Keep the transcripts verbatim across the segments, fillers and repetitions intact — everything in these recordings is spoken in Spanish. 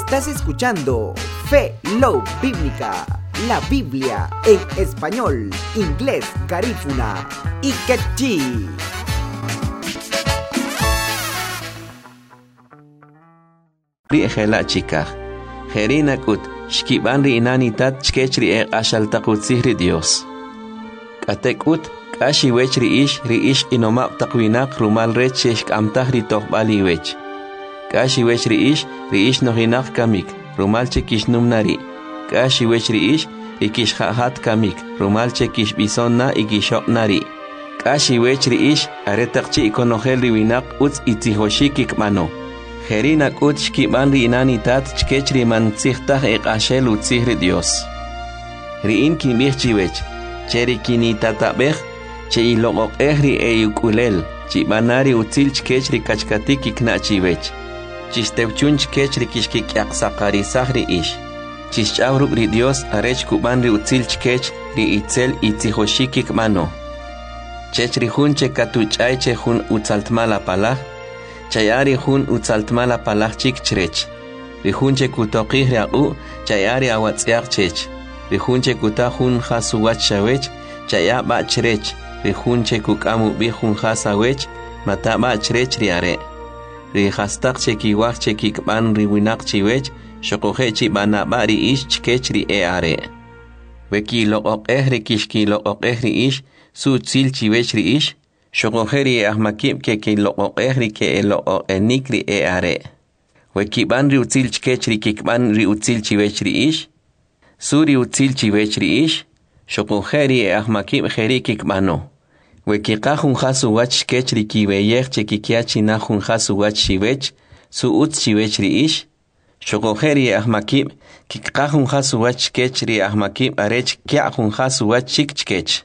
Estás escuchando Fe Love Bíblica, la Biblia en español, inglés, garífuna y quechí. Ri'ejela chikaj, jerinakut, shkiban ri'inanitat chkechri e ashaltakut sihri Dios. Katekut, kashi wech ri'ish, ri'ish inomab takwinak rumal rech sheshk amtah ritohbali wech. Kashi wech ri'ish, ri'ish nohinak kamik, rumal chekish numnari. Kashi wech ri'ish, ikish hahat kamik, rumal chekish bisonna ikishok nari. Kashi wech ri'ish, aretakchi ikonogel riwinak utz itzihoshikik mano. Jerina kut shkiban ri'inanitat chkechri man tsihtah ek ashel utzihri Dios. Ri'in kimich chiwech, cheri kinitatabej, che ilogok ehri e ukulel, chibanari utzil chkechri kachkatik ikna chiwech. Chistewchun chkechri kishkik yaksakari sahri ish. Chischawruk ri Dios arech kuban ri utzil chkech ri itzel itzihoshikik mano. Chechri hun che katuchay che hun utzaltmala palah, chayari hun utzaltmala palah chik chrech. Ri hun che kutokih riau, chayari awatziak chech. Ri hun che kutahun hasuwach shawech, chaya ba chrech. Ri hun che kukamu bi hun hasawech, mata ba chrech riare. Ri hastak che kiwak che kikban ri winak chiwech, shokohe chi bana ba ri ish chkech ri e are. Weki loqok eh ri kishki loqok eh ri ish, su tzil chiwech ri ish, shokohe ri ahmakib ke ki loqok eh ri ke e loqok enik ri e are. Weki ban ri utzil chkech ri kikban ri utzil chiwech ri ish, su ri utzil chiwech ri ish, shokohe ri e ahmakib heri kikbano. Weki kahun hasu wach chkech ri kiweyech che kikiachi nahun hasu wach chiwech, su utz chiwech ri ish, shokoheri ahmakib, kikahun hasu wach chkech ri ahmakib arech kiahun hasu wach chik chkech.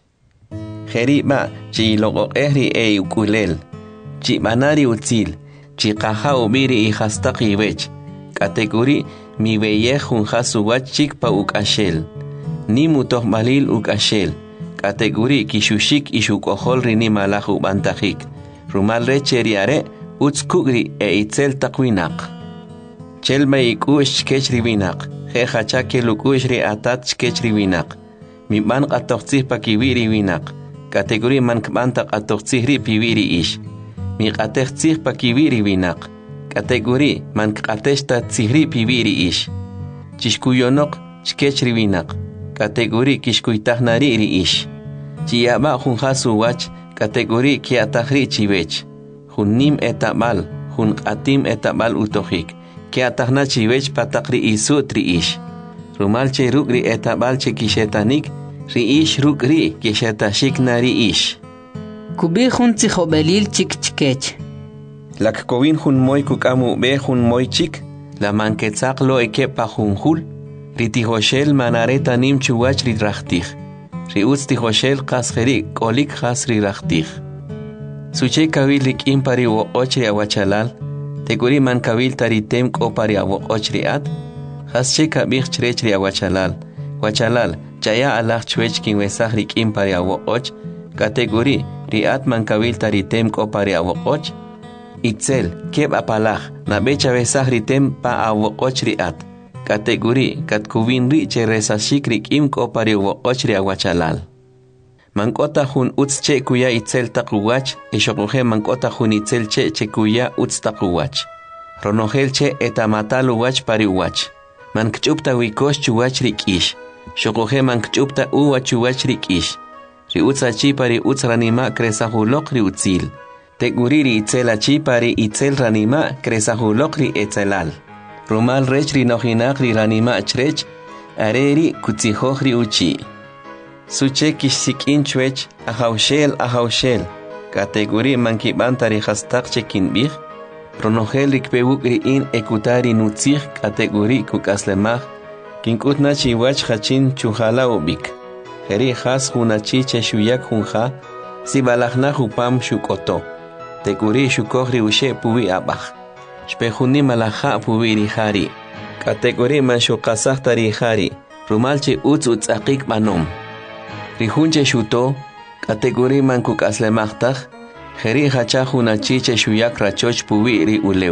Heri ba, chi logo ehri e ukulel, chi banari utzil, chi kaha ubiri i hastaki wech, kategori mi weyehun hasu wach chik pa ukashel, ni mutoh malil ukashel, kategori kishushik ishukohol rini malahu bantahik, rumal recheri are, utskugri e itzel takwinak. Chelma ikush chkech riwinak, he hachake lukush ri atat chkech riwinak. Mi man qatoqtzih pa kiwiri winak, kategori man kbanta qatoqtzih ri piwiri ish. Mi qateqtzih pa kiwiri winak, kategori man qateshta tzihri piwiri ish. Chishkuyonok chkech riwinak, kategori kishkuytahnari ri ish. Chiyaba hun hasu wach, kategori kiatahri chiwech. Hun nim etabal, hun qatim etabal utohik. Que atahna chiwech patakri isu tri ish. Rumal che rukri etabal che kishetanik, ri ish rukri kishetashik nari ish. Kubi hun tzihobelil chik chikech. Lak kovin hun moy kukamu be hun moy chik, la manketzak lo eke pa hun hul, ri tihoshel manareta nim chuwach ri rachtich. Ri utz tihoshel qaskheri kolik khas ri rachtich. Suche kawilik impari wo ochri awachalal, Teguri man kawil taritem ko pari awo ochriat, hasche kabich chrechri awachalal, wachalal, chaya alach chwech kin wesahri kim pari awo och, kategori, riat man kawil taritem ko pari awo och, itzel, keb apalach, na becha wesahri tem pa awo och riat, kategori, kat kuvin ri che resashikri kim ko pari awo ochri awachalal. Mankota hun utz che kuya itzel takuwach, ishokuhe mankota hun itzel che che kuya utz takuwach. Ronohel che etamatalu wach pari wach. Mankchupta wikosh chuwach rikish. Shokuhe mankchupta uwa chuwach rikish. Ri utza chi pari utz ranima kresahulok ri utzil. Teguriri itzela chi pari itzel ranima kresahulok ri etzelal. Rumal rech ri nohinak ri ranima chrech, areri kutzihoh ri uchi. Suche kishsikin chwech, ahaushel ahaushel, kategori mankibantari hastak chekin bih, pronohel rikpewuk riin ekutari nutzih kategori kukaslemah, kinkutna chiwach hachin chuhala ubik, heri has hunachi cheshuyak hunha, si balachna hupam shukoto, teguri shukohri ushe puwi abach, shpehuni malaha puwi rihari, kategori manshukasah tarihari, rumalche utz utzakik manom. Rihunche shuto, kategori man kukaslemachtaj, heri hacha hunachi che shuyak rachoch puwi ri ulew.